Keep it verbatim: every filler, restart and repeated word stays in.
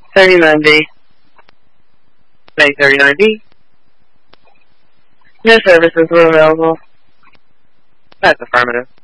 thirty-nine B. Bay thirty-nine B. No services were available. That's affirmative.